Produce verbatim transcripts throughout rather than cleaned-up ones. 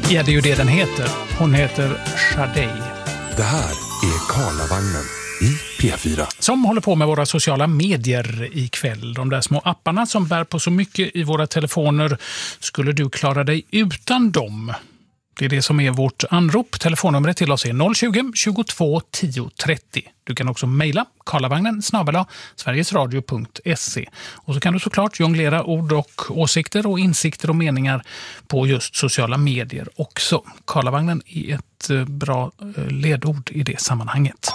Ja, det är ju det den heter. Hon heter Sade. Det här är Karlavagnen i P fyra. Som håller på med våra sociala medier ikväll. De där små apparna som bär på så mycket i våra telefoner. Skulle du klara dig utan dem? Det är det som är vårt anrop. Telefonnumret till oss är noll tjugo, tjugotvå, tio, trettio. Du kan också mejla karlavagnen snabel-a sverigesradio punkt se. Och så kan du såklart jonglera ord och åsikter och insikter och meningar på just sociala medier också. Karlavagnen är ett bra ledord i det sammanhanget.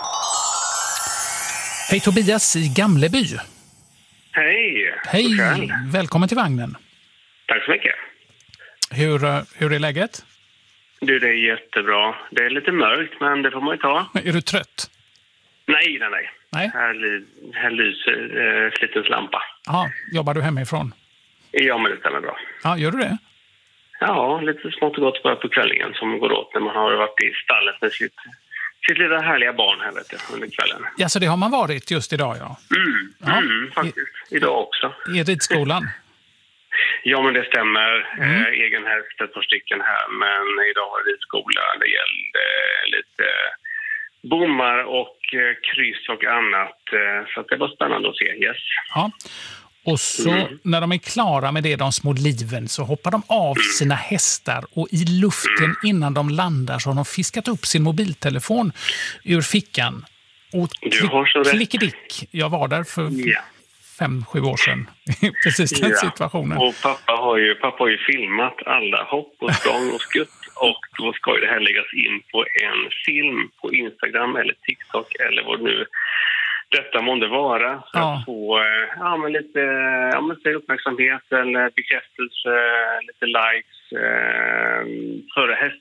Hej Tobias i Gamleby. Hej. Hej, välkommen till vagnen. Tack så mycket. Hur, hur är läget? Du, det är jättebra. Det är lite mörkt, men det får man ju ta. Är du trött? Nej, nej, nej. Nej. Här, här lyser eh, flittens lampa. Ja, jobbar du hemifrån? Ja, men det stämmer bra. Ja, gör du det? Ja, lite smått och gott bara på kvällningen som går åt när man har varit i stallet med sitt, sitt lilla härliga barn här, vet du, under kvällen. Ja, så det har man varit just idag, ja. Mm, ja. mm faktiskt. Idag också. I ridskolan? Ja, men det stämmer. Mm. Eh, egen häst, ett par stycken här. Men idag har vi skola. Det gällde lite bommar och eh, kryss och annat. Eh, så att det var spännande att se. Yes. Ja. Och så mm. när de är klara med det, de små liven, så hoppar de av mm. sina hästar. Och i luften mm. innan de landar så har de fiskat upp sin mobiltelefon ur fickan. Och klick, klickedick. Jag var där för... Yeah. fem, sju år sedan. Precis den ja. situationen. Och pappa har, ju, pappa har ju filmat alla hopp och språng och skutt. Och då ska ju det här läggas in på en film på Instagram eller TikTok eller vad nu detta måste vara. För ja. att få ja, men lite ja, men uppmärksamhet eller bekräftelse, lite likes eh, för häst,